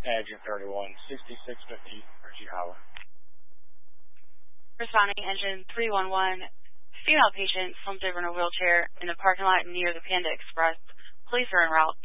Engine 31, 6650 Richie Holler. Responding Engine 311, female patient slumped over in a wheelchair in the parking lot near the Panda Express. Police are en route.